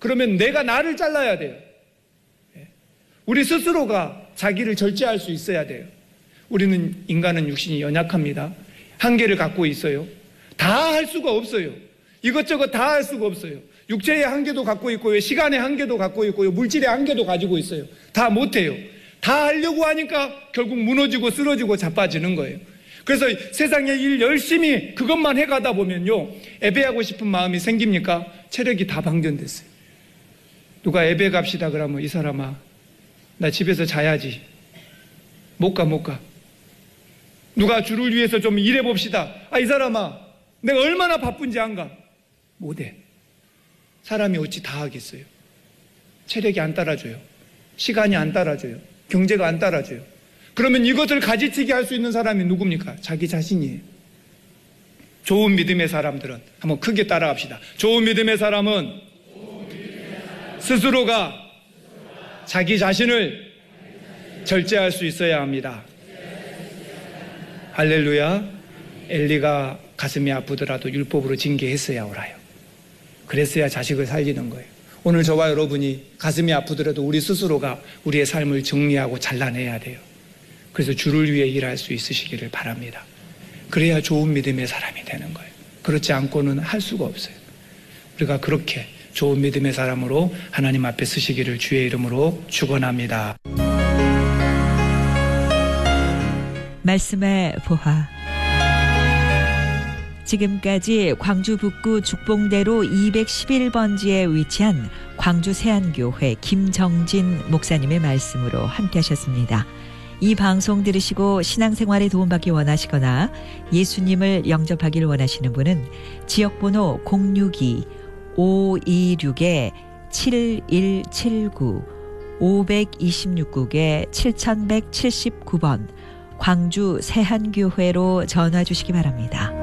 그러면 내가 나를 잘라야 돼요. 우리 스스로가 자기를 절제할 수 있어야 돼요. 우리는 인간은 육신이 연약합니다. 한계를 갖고 있어요. 다 할 수가 없어요. 이것저것 다 할 수가 없어요. 육체의 한계도 갖고 있고요. 시간의 한계도 갖고 있고요. 물질의 한계도 가지고 있어요. 다 못해요. 다 하려고 하니까 결국 무너지고 쓰러지고 자빠지는 거예요. 그래서 세상의 일 열심히 그것만 해가다 보면요, 예배하고 싶은 마음이 생깁니까? 체력이 다 방전됐어요. 누가 예배 갑시다 그러면 이 사람아, 나 집에서 자야지. 못 가. 누가 주를 위해서 좀 일해봅시다. 이 사람아, 내가 얼마나 바쁜지 안 가. 못해. 사람이 어찌 다 하겠어요? 체력이 안 따라줘요. 시간이 안 따라줘요. 경제가 안 따라줘요. 그러면 이것을 가지치기 할 수 있는 사람이 누굽니까? 자기 자신이에요. 좋은 믿음의 사람들은 한번 크게 따라합시다. 좋은 믿음의 사람은 스스로가 자기 자신을 절제할 수 있어야 합니다. 할렐루야. 엘리가 가슴이 아프더라도 율법으로 징계했어야 옳아요. 그랬어야 자식을 살리는 거예요. 오늘 저와 여러분이 가슴이 아프더라도 우리 스스로가 우리의 삶을 정리하고 잘라내야 돼요. 그래서 주를 위해 일할 수 있으시기를 바랍니다. 그래야 좋은 믿음의 사람이 되는 거예요. 그렇지 않고는 할 수가 없어요. 우리가 그렇게 좋은 믿음의 사람으로 하나님 앞에 서시기를 주의 이름으로 축원합니다. 말씀의 보화. 지금까지 광주 북구 죽봉대로 211번지에 위치한 광주 세안교회 김정진 목사님의 말씀으로 함께 하셨습니다. 이 방송 들으시고 신앙생활에 도움받기 원하시거나 예수님을 영접하기를 원하시는 분은 지역번호 062-526-7179 526국에 7179번 광주 세한교회로 전화 주시기 바랍니다.